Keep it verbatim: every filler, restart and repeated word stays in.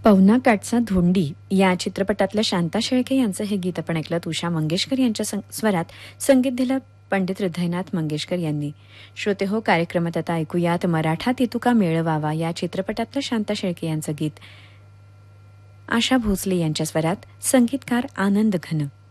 पवना काटचा धोंडी या चित्रपटातलं शांता शेळके यांचं हे गीत आपण ऐकलं. उषा मंगेशकर यांच्या सं- स्वरात संगीत दिलं पंडित हृदयनाथ मंगेशकर यांनी. श्रोते हो, कार्यक्रमात आता ऐकूयात मराठा तितुका मेळवावा या चित्रपटातलं शांता शेळके यांचं गीत. आशा भोसले यांच्या स्वरात संगीतकार आनंद घन.